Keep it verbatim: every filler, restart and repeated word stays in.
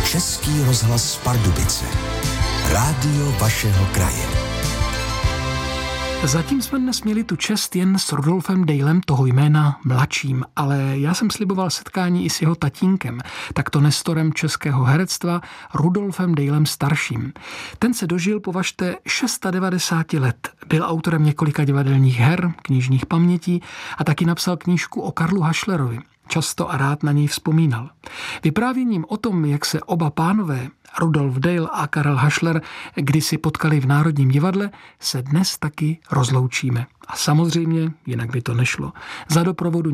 Český rozhlas Pardubice. Rádio vašeho kraje. Zatím jsme dnes měli tu čest jen s Rudolfem Dejlem, toho jména mladším, ale já jsem sliboval setkání i s jeho tatínkem, takto nestorem českého herectva Rudolfem Dejlem starším. Ten se dožil, považte, devadesát šest let. Byl autorem několika divadelních her, knižních pamětí a taky napsal knížku o Karlu Hašlerovi. Často a rád na něj vzpomínal. Vyprávěním o tom, jak se oba pánové, Rudolf Dejl a Karel Hašler, kdysi potkali v Národním divadle, se dnes taky rozloučíme. A samozřejmě, jinak by to nešlo. Za doprovodu